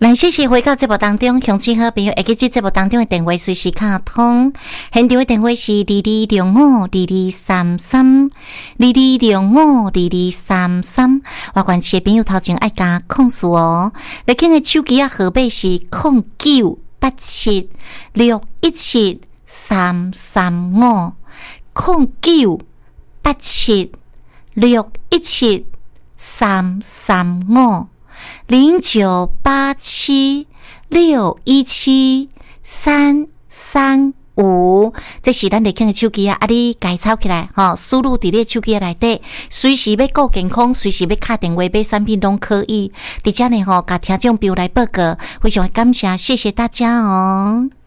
谢谢回到节目当中，乡亲好朋友会记节目当中的电话随时卡通，现场的电话是2205223322052233，外关市的朋友头前爱加控诉哦。来看的手机号码是091737617335，0987617335，这是咱来看的手机啊！你改抄起来哈，输入伫你手机内底，随时要顾健康，随时要打电话买产品都可以。伫遮呢吼，甲听众朋友来报告，非常感谢，谢谢大家哦。